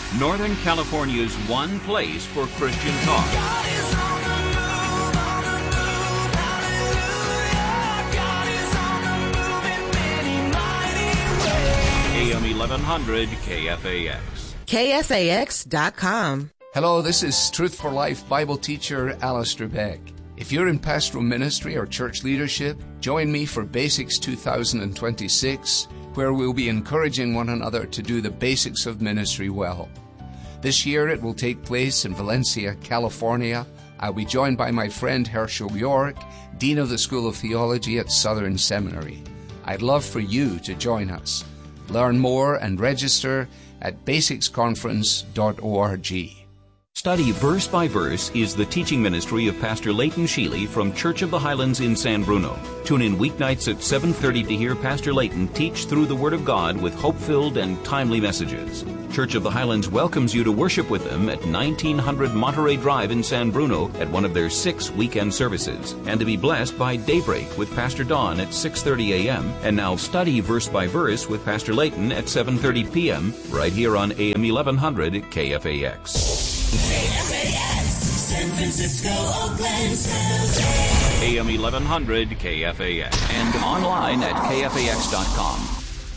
Northern California's one place for Christian talk. God is on the move, hallelujah. God is on the move in many mighty ways. AM 1100 KFAX. KFAX.com. Hello, this is Truth for Life Bible teacher Alistair Beck. If you're in pastoral ministry or church leadership, join me for Basics 2026, where we'll be encouraging one another to do the basics of ministry well. This year it will take place in Valencia, California. I'll be joined by my friend Herschel York, Dean of the School of Theology at Southern Seminary. I'd love for you to join us. Learn more and register at basicsconference.org. Study Verse by Verse is the teaching ministry of Pastor Leighton Sheely from Church of the Highlands in San Bruno. Tune in weeknights at 7:30 to hear Pastor Leighton teach through the Word of God with hope-filled and timely messages. Church of the Highlands welcomes you to worship with them at 1900 Monterey Drive in San Bruno at one of their 6 weekend services, and to be blessed by Daybreak with Pastor Don at 6:30 a.m. And now Study Verse by Verse with Pastor Leighton at 7:30 p.m. right here on AM 1100 KFAX. KFAX, San Francisco, Oakland, San Jose. AM 1100 KFAX and online at KFAX.com.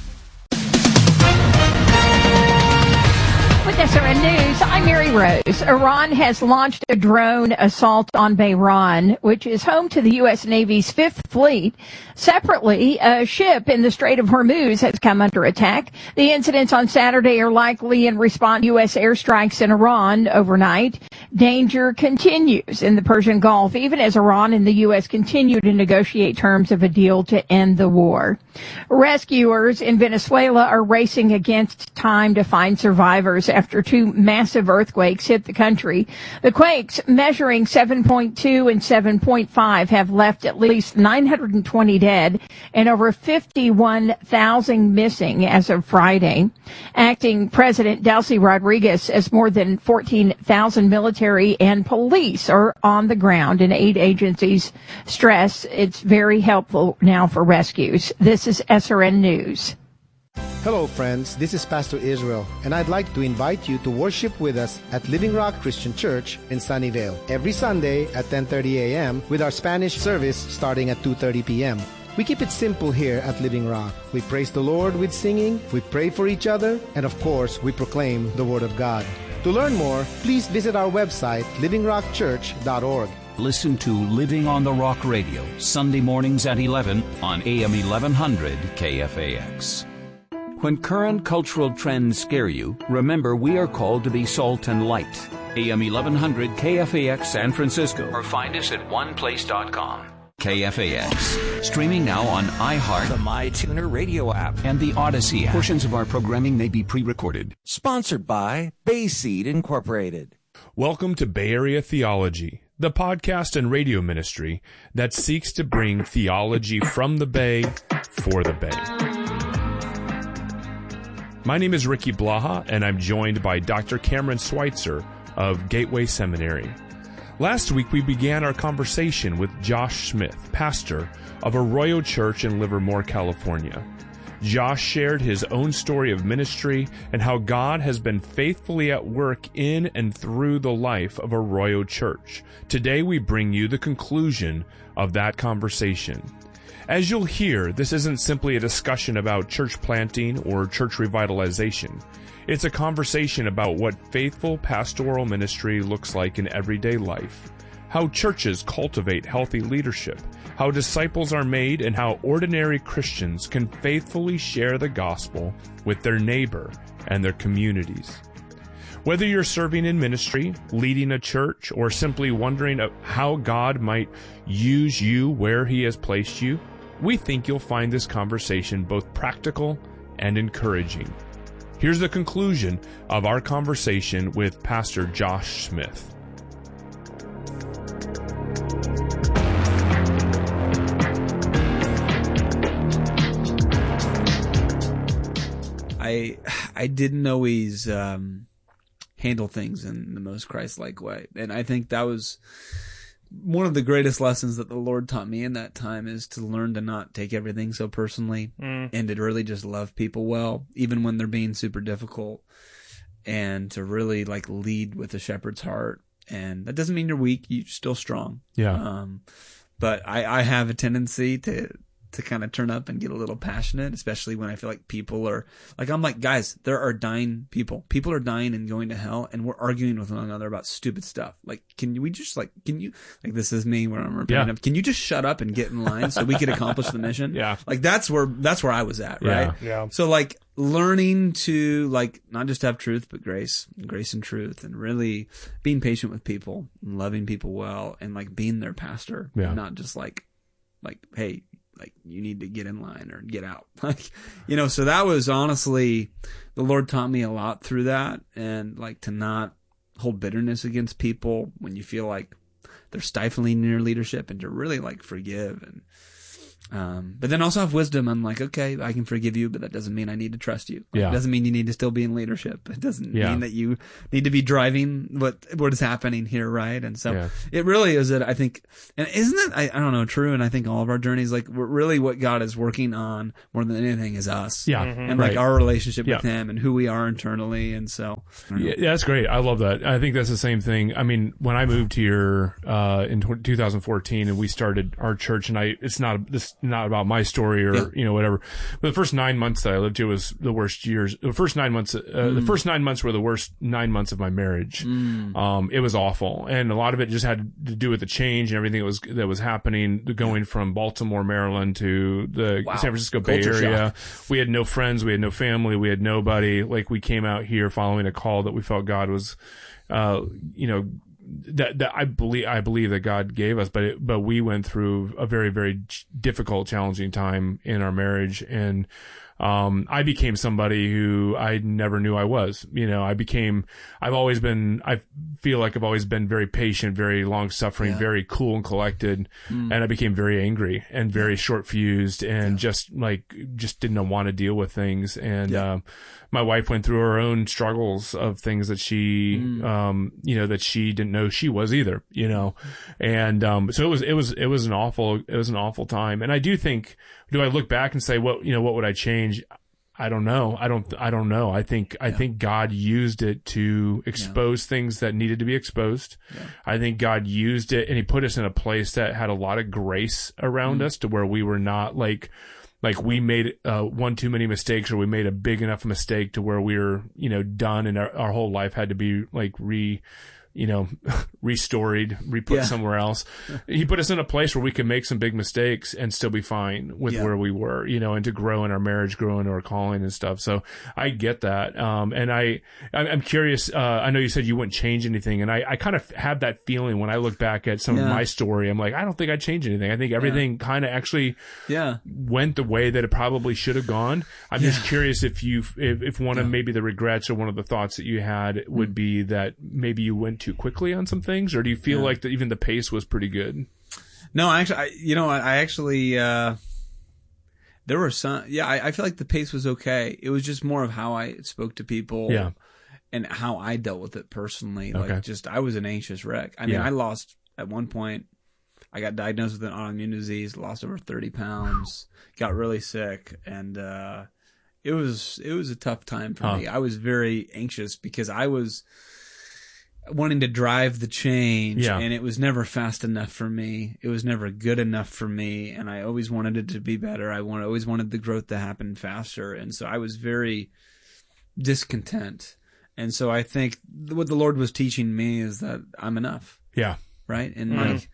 With SRN News, I'm Mary Rose. Iran has launched a drone assault on Bahrain, which is home to the U.S. Navy's Fifth Fleet. Separately, a ship in the Strait of Hormuz has come under attack. The incidents on Saturday are likely in response to U.S. airstrikes in Iran overnight. Danger continues in the Persian Gulf, even as Iran and the U.S. continue to negotiate terms of a deal to end the war. Rescuers in Venezuela are racing against time to find survivors after 2 massive earthquakes hit the country. The quakes, measuring 7.2 and 7.5, have left at least 920 dead and over 51,000 missing as of Friday. Acting President Delcy Rodriguez says more than 14,000 military and police are on the ground, and aid agencies stress it's very helpful now for rescues. This is SRN News. Hello friends, this is Pastor Israel, and I'd like to invite you to worship with us at Living Rock Christian Church in Sunnyvale every Sunday at 10:30 a.m. with our Spanish service starting at 2:30 p.m. We keep it simple here at Living Rock. We praise the Lord with singing, we pray for each other, and of course, we proclaim the Word of God. To learn more, please visit our website, livingrockchurch.org. Listen to Living on the Rock Radio, Sunday mornings at 11 on AM 1100 KFAX. When current cultural trends scare you, remember we are called to be salt and light. AM 1100 KFAX San Francisco, or find us at oneplace.com. KFAX, streaming now on iHeart, the MyTuner radio app, and the Odyssey app. Portions of our programming may be pre-recorded. Sponsored by Bayseed Incorporated. Welcome to Bay Area Theology, the podcast and radio ministry that seeks to bring theology from the Bay for the Bay. My name is Ricky Blaha, and I'm joined by Dr. Cameron Schweitzer of Gateway Seminary. Last week, we began our conversation with Josh Smith, pastor of Arroyo Church in Livermore, California. Josh shared his own story of ministry and how God has been faithfully at work in and through the life of Arroyo Church. Today, we bring you the conclusion of that conversation. As you'll hear, this isn't simply a discussion about church planting or church revitalization. It's a conversation about what faithful pastoral ministry looks like in everyday life, how churches cultivate healthy leadership, how disciples are made, and how ordinary Christians can faithfully share the gospel with their neighbor and their communities. Whether you're serving in ministry, leading a church, or simply wondering how God might use you where He has placed you, we think you'll find this conversation both practical and encouraging. Here's the conclusion of our conversation with Pastor Josh Smith. I didn't always handle things in the most Christ-like way, and I think that was one of the greatest lessons that the Lord taught me in that time, is to learn to not take everything so personally and to really just love people well, even when they're being super difficult. and to really like lead with a shepherd's heart. And that doesn't mean you're weak. You're still strong. Yeah. But I have a tendency to kind of turn up and get a little passionate, especially when I feel like people are like, I'm like, guys, there are dying people. People are dying and going to hell, and we're arguing with one another about stupid stuff. Like, can you, this is me where I'm repeating up. Can you just shut up and get in line so we could accomplish the mission? Yeah. Like that's where I was at, right? Yeah. So like learning to like not just have truth, but grace and truth, and really being patient with people and loving people well, and like being their pastor, not just like, hey, like you need to get in line or get out. Like, so that was honestly, the Lord taught me a lot through that, and like to not hold bitterness against people when you feel like they're stifling your leadership, and to really like forgive. And but then also have wisdom. I'm like, okay, I can forgive you, but that doesn't mean I need to trust you. Like, it doesn't mean you need to still be in leadership. It doesn't mean that you need to be driving what is happening here, right? And so it really is that I think, and isn't it, I don't know, true? And I think all of our journeys, like really what God is working on more than anything is us. Yeah. And like our relationship with Him and who we are internally. And so. Yeah, that's great. I love that. I think that's the same thing. I mean, when I moved here, in 2014 and we started our church, and it's not about my story or whatever, but the first 9 months that I lived here was the worst years. The first 9 months were the worst 9 months of my marriage. It was awful, and a lot of it just had to do with the change and everything that was happening, going from Baltimore, Maryland to the San Francisco Bay Area. We had no friends, we had no family, we had nobody. Like, we came out here following a call that we felt God was that I believe that God gave us, but we went through a very, very difficult, challenging time in our marriage. And, I became somebody who I never knew I was. I feel like I've always been very patient, very long suffering, very cool and collected. And I became very angry and very short fused and just didn't want to deal with things. And, my wife went through her own struggles of things that she, that she didn't know she was either, and, so it was an awful time. And I do think, do I look back and say, what would I change? I don't know. I don't know. I think God used it to expose things that needed to be exposed. I think God used it, and He put us in a place that had a lot of grace around us, to where we were not like we made one too many mistakes, or we made a big enough mistake to where we were done, and our whole life had to be like restoried, re-put somewhere else. He put us in a place where we could make some big mistakes and still be fine with where we were, and to grow in our marriage, grow in our calling and stuff. So I get that. And I'm curious, I know you said you wouldn't change anything, and I kind of have that feeling when I look back at some of my story. I'm like, I don't think I'd change anything. I think everything kind of actually went the way that it probably should have gone. I'm just curious if one of maybe the regrets or one of the thoughts that you had would be that maybe you went too quickly on some things, or do you feel like that even the pace was pretty good? No, I actually, there were some, I feel like the pace was okay. It was just more of how I spoke to people and how I dealt with it personally. Okay. Like, just, I was an anxious wreck. I mean, I lost, at one point, I got diagnosed with an autoimmune disease, lost over 30 pounds, got really sick, and, it was a tough time for me. I was very anxious because I was wanting to drive the change, and it was never fast enough for me. It was never good enough for me, and I always wanted it to be better. I always wanted the growth to happen faster, and so I was very discontent. And so I think what the Lord was teaching me is that I'm enough. Yeah. Right? And like,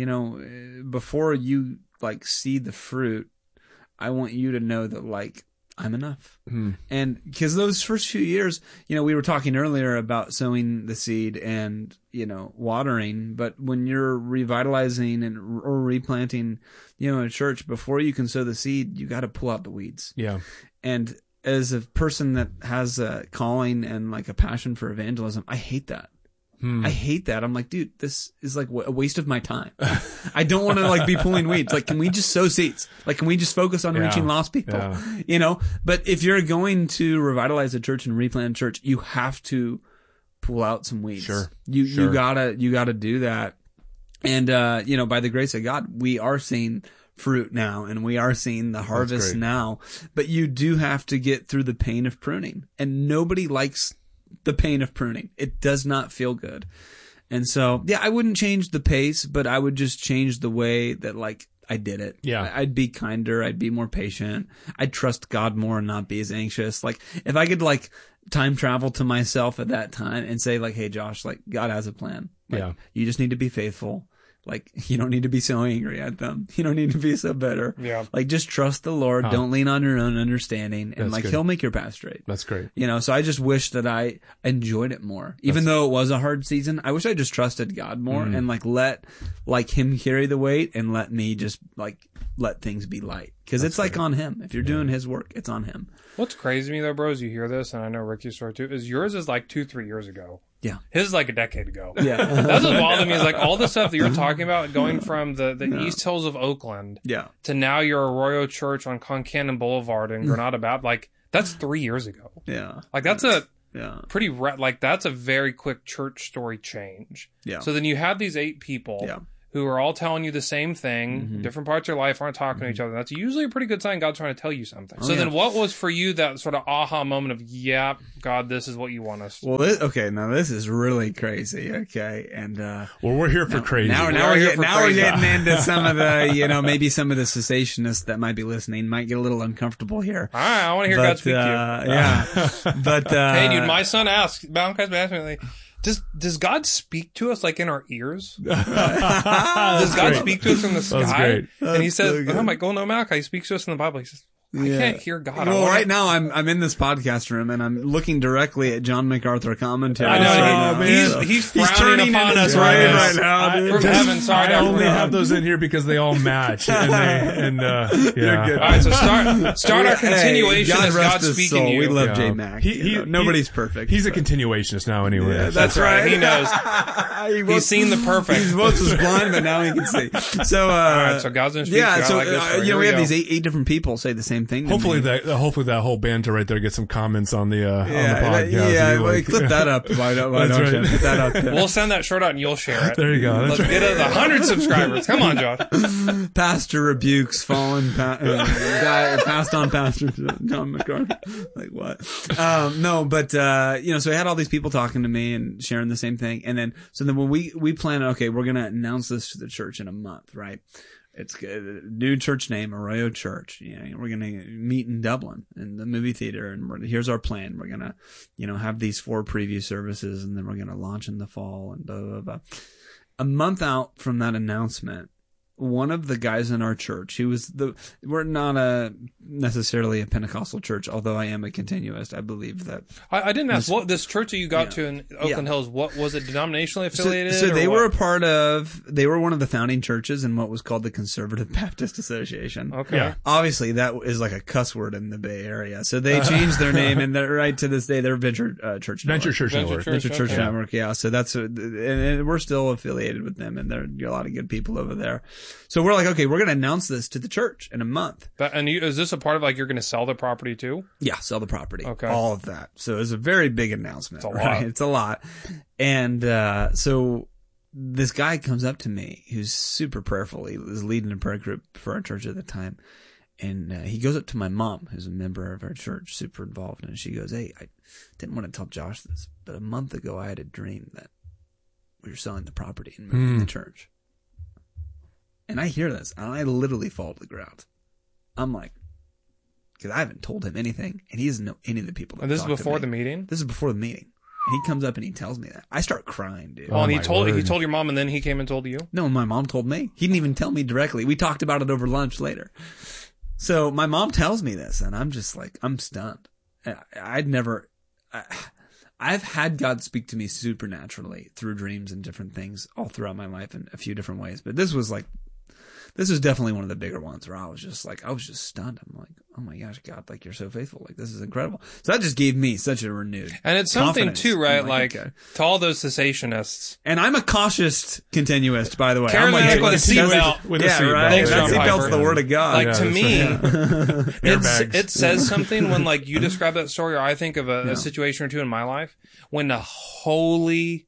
before you like see the fruit, I want you to know that like I'm enough. And because those first few years, we were talking earlier about sowing the seed and, watering, but when you're revitalizing or replanting, a church, before you can sow the seed, you got to pull out the weeds. Yeah. And as a person that has a calling and like a passion for evangelism, I hate that. I hate that. I'm like, dude, this is like a waste of my time. I don't want to like be pulling weeds. Like, can we just sow seeds? Like, can we just focus on reaching lost people? But if you're going to revitalize a church and replant a church, you have to pull out some weeds. Sure. You gotta do that. And, by the grace of God, we are seeing fruit now, and we are seeing the harvest now, but you do have to get through the pain of pruning, and nobody likes the pain of pruning. It does not feel good. And so, yeah, I wouldn't change the pace, but I would just change the way that, like, I did it. Yeah. I'd be kinder. I'd be more patient. I'd trust God more and not be as anxious. Like, if I could, like, time travel to myself at that time and say, like, hey, Josh, like, God has a plan. Like, Yeah. you just need to be faithful. Like, you don't need to be so angry at them. You don't need to be so bitter. Yeah. Like, just trust the Lord. Huh. Don't lean on your own understanding. And, That's like, good. He'll make your path straight. That's great. You know, so I just wish that I enjoyed it more. Even though it was a hard season, I wish I just trusted God more and, like, let, like, Him carry the weight and let me just, like, let things be light. Because it's, like, on Him. If you're doing His work, it's on Him. What's crazy to me though, bro, is you hear this, and I know Ricky's story too, is yours is like 2-3 years ago. Yeah. His is like a decade ago. Yeah. That's what's wild to me is like all the stuff that you're talking about going from the East Hills of Oakland Yeah. to now you're Arroyo Church on Concannon Boulevard in Granada Baptist. Like that's 3 years ago. Yeah. Like that's a Yeah. pretty like that's a very quick church story change. Yeah. So then you have these 8 people Yeah. who are all telling you the same thing. Mm-hmm. Different parts of your life aren't talking to each other. That's usually a pretty good sign God's trying to tell you something. So yeah. then what was for you that sort of aha moment of, yeah, God, this is what you want us to Well, okay, now this is really crazy, okay? And, Well, we're here for crazy. Now are here for we're crazy. getting into some of the, you know, maybe some of the cessationists that might be listening might get a little uncomfortable here. All right, I want to hear But, God speak to you. Yeah. But, Hey, dude, my son asked, Malachi's been asking me, like, does God speak to us like in our ears? Does God speak to us in the sky? That's great. And he That's so says, good. I'm like, oh no, Malachi, he speaks to us in the Bible. He says, I Yeah. can't hear God. I Well, wanna- right now I'm in this podcast room and I'm looking directly at John MacArthur commentary. I know, Oh, man. he's He's frowning turning upon into us the right grave now. right now, dude. From heaven, sorry, I only Dr. have Rob. those in here because they all match. And yeah. All right, so start our continuation God as rest God his speaking soul. to you. We love Yeah. J Mac. Nobody's perfect. He's a but- continuationist now, anyway. Yeah, That's right. He knows. He's seen the perfect. He once was blind, but now he can see. So, All right, so God's gonna speak to yeah. you. I So, like this story. you know, Here we have go. these eight different people say the same thing. To Hopefully me. that whole banter right there gets some comments on the on the podcast. Yeah, You're well, like- clip that up. Why don't That's you right. put that up there? We'll send that short out and you'll share it. There you go. That's Let's get us 100 subscribers. Come on, Josh. Pastor rebukes fallen guy passed on Pastor John MacArthur. Like what? No, but you know, so I had all these people talking to me and sharing the same thing, and then when we plan, okay, we're gonna announce this to the church in a month, right? It's a new church name, Arroyo Church. You know, we're gonna meet in Dublin in the movie theater, and here's our plan. We're gonna, you know, have these 4 preview services, and then we're gonna launch in the fall, and blah blah blah. A month out from that announcement, one of the guys in our church, we're not necessarily a Pentecostal church, although I am a continuist. I believe that. I didn't ask what this church that you got to in Oakland Yeah. Hills. What was it? Denominationally affiliated? So or they what? were they were one of the founding churches in what was called the Conservative Baptist Association. Okay. Yeah. Obviously, that is like a cuss word in the Bay Area. So they changed their name, and they're right to this day, they're Venture Church Network. Venture Church Venture Network. Church. Venture Church Okay. Network, yeah. So that's, and we're still affiliated with them, and there are a lot of good people over there. So we're like, okay, we're going to announce this to the church in a month. And is this a part of like you're going to sell the property too? Yeah, sell the property. Okay. All of that. So it was a very big announcement. It's a right? lot. It's a lot. And so this guy comes up to me who's super prayerful. He was leading a prayer group for our church at the time. And he goes up to my mom, who's a member of our church, super involved. And she goes, hey, I didn't want to tell Josh this, but a month ago I had a dream that we were selling the property and moving the church. And I hear this, and I literally fall to the ground. I'm like, because I haven't told him anything, and he doesn't know any of the people that And this is talked to before me. the meeting? This is before the meeting. And he comes up and he tells me that. I start crying, dude. Oh, and he my told word. your mom, and then he came and told you. No, my mom told me. He didn't even tell me directly. We talked about it over lunch later. So my mom tells me this, and I'm just like, I'm stunned. I've had God speak to me supernaturally through dreams and different things all throughout my life in a few different ways. But this was definitely one of the bigger ones where I was just stunned. I'm like, oh my gosh, God, like you're so faithful. Like this is incredible. So that just gave me such a renewed And it's something confidence. too, right? I'm Like, okay. to all those cessationists. And I'm a cautious continuist, by the way. Charismatic I'm like, with a seatbelt. With a yeah, seatbelt. right. Thanks, That John seatbelt's Piper. the word of God. Like, yeah, to that's me, Airbags. it says something when, like, you describe that story, or I think of a situation or two in my life, when the holy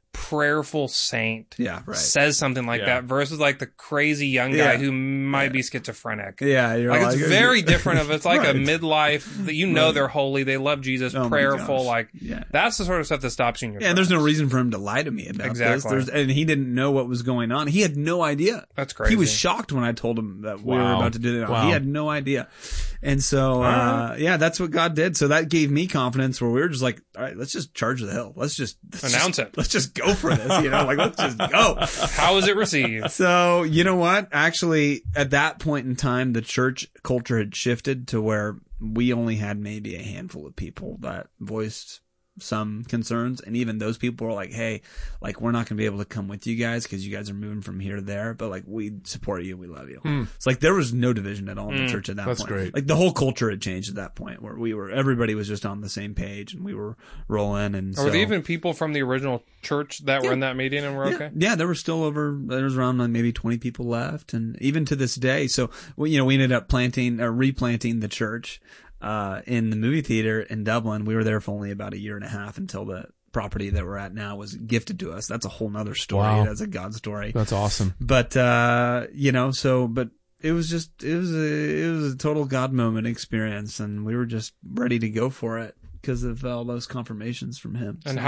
prayerful saint Yeah, right. says something like that versus like the crazy young guy who might be schizophrenic. Yeah, you're like, like it's very different. Of it's like Right. a midlife that you know they're holy, they love Jesus, Oh my prayerful. gosh. Like that's the sort of stuff that stops you in your Yeah, and there's no reason for him to lie to me about Exactly. this. And he didn't know what was going on. He had no idea. That's crazy. He was shocked when I told him that we were Wow. about to do that. Wow. He had no idea. And so, yeah, that's what God did. So that gave me confidence where we were just like, all right, let's just charge the hill. Let's just Announce it. Let's just go for this. You know, like let's just go. How was it received? So, you know what? Actually, at that point in time, the church culture had shifted to where we only had maybe a handful of people that voiced some concerns. And even those people were like, hey, like, we're not going to be able to come with you guys because you guys are moving from here to there. But like, we support you. We love you. It's like there was no division at all in the church at that That's point. great. Like the whole culture had changed at that point where everybody was just on the same page and we were rolling. And Or were there even people from the original church that were in that meeting and were okay? Yeah, there was around like maybe 20 people left. And even to this day, so, we ended up replanting the church, in the movie theater in Dublin. We were there for only about a year and a half until the property that we're at now was gifted to us. That's a whole nother story. Wow. That's a God story. That's awesome. But, but it was a total God moment experience and we were just ready to go for it because of all those confirmations from him. And So-